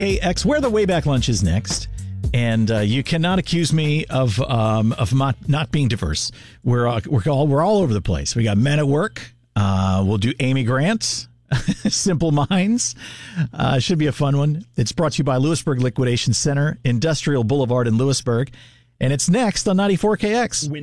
KX, where the Wayback Lunch is next. And you cannot accuse me of not being diverse. We're all over the place. We got Men at Work. We'll do Amy Grant. Simple Minds. Should be a fun one. It's brought to you by Lewisburg Liquidation Center, Industrial Boulevard in Lewisburg. And it's next on 94KX.